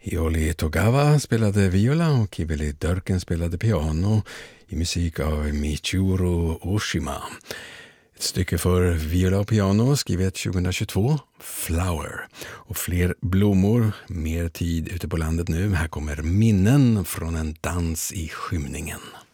Ioli Togawa spelade viola och Kiveli Dörken spelade piano i musik av Michiru Oshima. Ett stycke för viola och piano skrivet 2022, Flower. Och fler blommor, mer tid ute på landet nu. Här kommer minnen från en dans i skymningen.